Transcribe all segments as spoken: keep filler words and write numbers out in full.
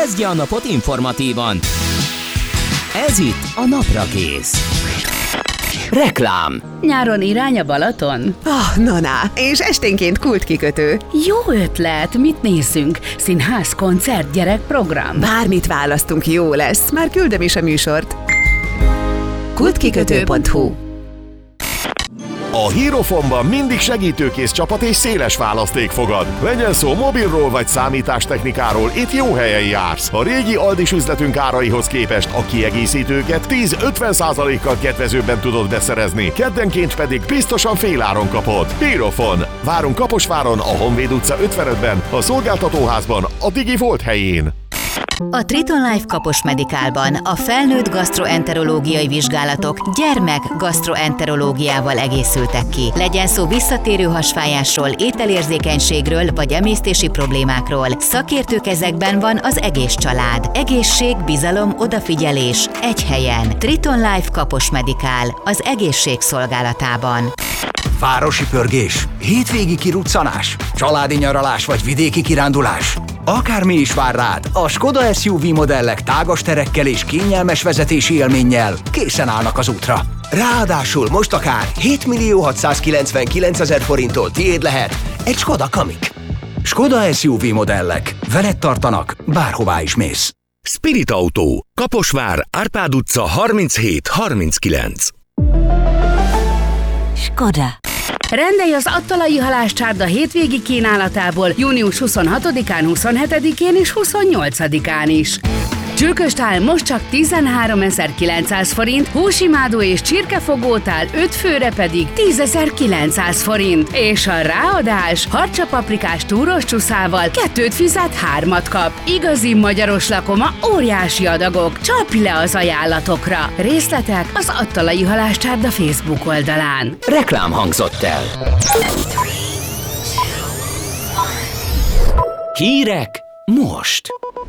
Kezdje a napot informatívan. Ez itt a Naprakész. Reklám. Nyáron irány a Balaton? Ah, na, na, és esténként kultkikötő. Jó ötlet, mit nézzünk? Színház, koncert, gyerekprogram? Bármit választunk, jó lesz, már küldöm is a műsort. kultkikötő pont hu. A Hierofonban mindig segítőkész csapat és széles választék fogad. Legyen szó mobilról vagy számítástechnikáról, itt jó helyen jársz. A régi Aldis üzletünk áraihoz képest a kiegészítőket tíz-ötven százalékkal kedvezőbben tudod beszerezni, keddenként pedig biztosan féláron kapod. Hierofon. Várunk Kaposváron, a Honvéd utca ötvenötben, a szolgáltatóházban, a Digi Volt helyén. A Triton Life Kapos Medikálban a felnőtt gasztroenterológiai vizsgálatok gyermek-gasztroenterológiával egészültek ki. Legyen szó visszatérő hasfájásról, ételérzékenységről vagy emésztési problémákról. Szakértő kezekben van az egész család. Egészség, bizalom, odafigyelés egy helyen. Triton Life Kapos Medikál az egészség szolgálatában. Városi pörgés, hétvégi kiruccanás, családi nyaralás vagy vidéki kirándulás. Akármi is vár rád, a Skoda es u vé modellek tágas terekkel és kényelmes vezetési élménnyel készen állnak az útra. Ráadásul most akár hétmillió hatszázkilencvenkilencezer forinttól tiéd lehet egy Skoda Kamiq. Skoda es u vé modellek. Veled tartanak, bárhová is mész. Spirit Auto. Kaposvár, Árpád utca harminchét harminckilenc. Skoda. Rendelj az Attalai halászcsárda hétvégi kínálatából június huszonhatodikán, huszonhetedikén és huszonnyolcadikán is. Csülköstál most csak tizenháromezer-kilencszáz forint, húsimádó és csirkefogótál öt főre pedig tízezer-kilencszáz forint. És a ráadás harcsapaprikás túros csúszával kettőt fizet, hármat kap. Igazi magyaros lakoma, óriási adagok. Csapj le az ajánlatokra. Részletek az Attalai halászcsárda Facebook oldalán. Reklám hangzott el. Hírek most.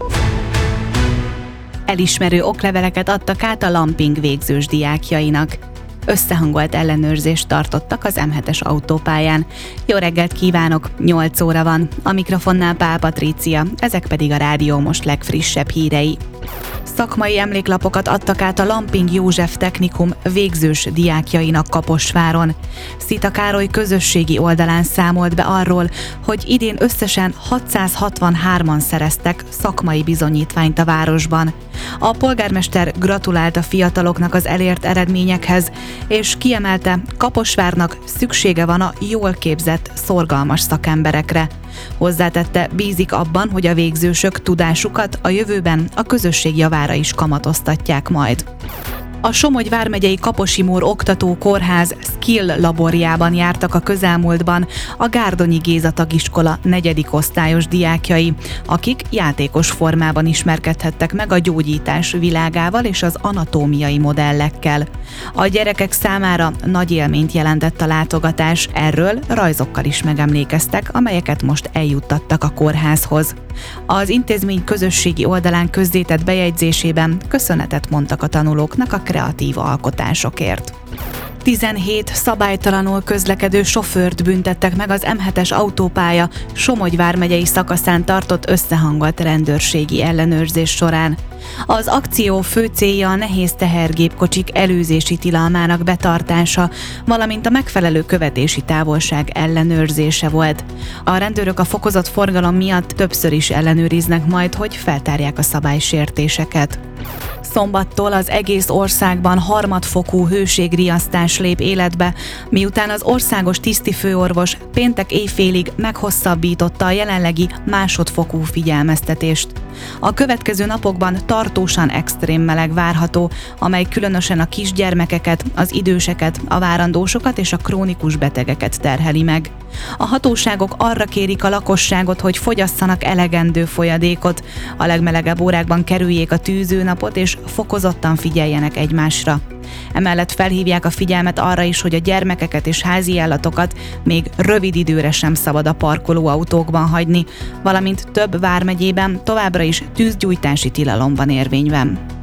Elismerő okleveleket adtak át a Lamping végzős diákjainak. Összehangolt ellenőrzést tartottak az em hetes autópályán. Jó reggelt kívánok, nyolc óra van. A mikrofonnál Pál Patrícia, ezek pedig a Rádió Most legfrissebb hírei. Szakmai emléklapokat adtak át a Lamping József Technikum végzős diákjainak Kaposváron. Szita Károly közösségi oldalán számolt be arról, hogy idén összesen hatszázhatvanhárman szereztek szakmai bizonyítványt a városban. A polgármester gratulált a fiataloknak az elért eredményekhez, és kiemelte, Kaposvárnak szüksége van a jól képzett, szorgalmas szakemberekre. Hozzátette, bízik abban, hogy a végzősök tudásukat a jövőben a közösség javára is kamatoztatják majd. A Somogy vármegyei Kaposi-Mór Oktató Kórház Skill laborjában jártak a közelmúltban a Gárdonyi Géza tagiskola negyedik osztályos diákjai, akik játékos formában ismerkedhettek meg a gyógyítás világával és az anatómiai modellekkel. A gyerekek számára nagy élményt jelentett a látogatás, erről rajzokkal is megemlékeztek, amelyeket most eljuttattak a kórházhoz. Az intézmény közösségi oldalán közzétett bejegyzésében köszönetet mondtak a tanulóknak a kreatív alkotásokért. tizenhét szabálytalanul közlekedő sofőrt büntettek meg az em hetes autópálya Somogy vármegyei szakaszán tartott összehangolt rendőrségi ellenőrzés során. Az akció fő célja a nehéz tehergépkocsik előzési tilalmának betartása, valamint a megfelelő követési távolság ellenőrzése volt. A rendőrök a fokozott forgalom miatt többször is ellenőriznek majd, hogy feltárják a szabálysértéseket. Szombattól az egész országban harmadfokú hőségriasztás lép életbe, miután az országos tisztifőorvos péntek éjfélig meghosszabbította a jelenlegi másodfokú figyelmeztetést. A következő napokban tartósan extrém meleg várható, amely különösen a kisgyermekeket, az időseket, a várandósokat és a krónikus betegeket terheli meg. A hatóságok arra kérik a lakosságot, hogy fogyasszanak elegendő folyadékot, a legmelegebb órákban kerüljék a tűzőnapot és fokozottan figyeljenek egymásra. Emellett felhívják a figyelmet arra is, hogy a gyermekeket és házi állatokat még rövid időre sem szabad a parkolóautókban hagyni, valamint több vármegyében továbbra is tűzgyújtási tilalom van érvényben.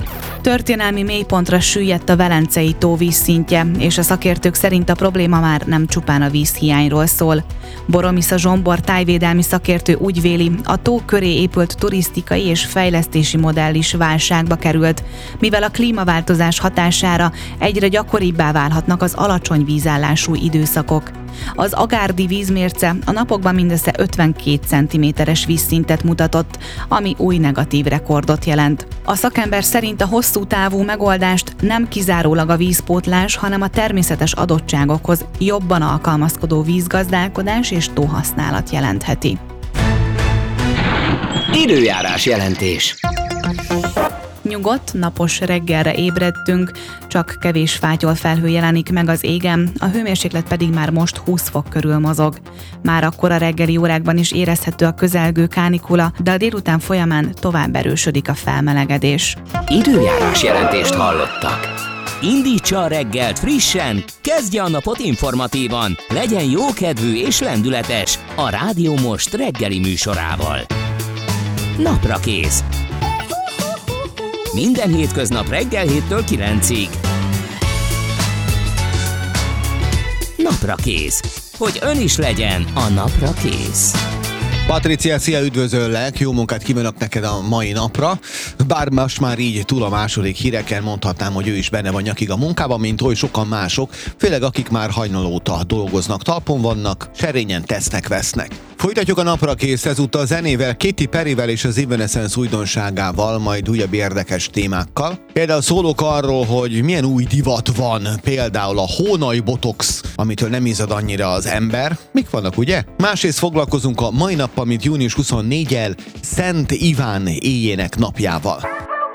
Történelmi mélypontra süllyedt a Velencei tó vízszintje, és a szakértők szerint a probléma már nem csupán a vízhiányról szól. Boromisza Zsombor tájvédelmi szakértő úgy véli, a tó köré épült turisztikai és fejlesztési modell is válságba került, mivel a klímaváltozás hatására egyre gyakoribbá válhatnak az alacsony vízállású időszakok. Az agárdi vízmérce a napokban mindössze ötvenkét centiméteres vízszintet mutatott, ami új negatív rekordot jelent. A szakember szerint a hosszú távú megoldást nem kizárólag a vízpótlás, hanem a természetes adottságokhoz jobban alkalmazkodó vízgazdálkodás és tóhasználat jelentheti. Időjárás jelentés. Nyugodt, napos reggelre ébredtünk, csak kevés fátyol felhő jelenik meg az égen, a hőmérséklet pedig már most húsz fok körül mozog. Már akkor a reggeli órákban is érezhető a közelgő kánikula, de a délután folyamán tovább erősödik a felmelegedés. Időjárás jelentést hallottak. Indítsa a reggelt frissen, kezdje a napot informatívan, legyen jókedvű és lendületes a Rádió Most reggeli műsorával. Naprakész. Minden hétköznap reggel héttől kilencig. Napra kész, hogy ön is legyen a napra kész. Patricia, szia, üdvözöllek, jó munkát kívánok neked a mai napra. Bár most már így túl a második híreken mondhatnám, hogy ő is benne van nyakig a munkában, mint oly sokan mások, főleg akik már hajnal óta dolgoznak, talpon vannak, serényen tesznek, vesznek. Folytatjuk a napra kész, ezúttal zenével, Katy Perryvel és az Evanescence újdonságával, majd újabb érdekes témákkal. Például szólok arról, hogy milyen új divat van, például a hónai botox, amitől nem izzad annyira az ember. Mik vannak, ugye? Másrészt foglalkozunk a mai nappal, mint június huszonnégyedikével, Szent Iván éjjének napjával.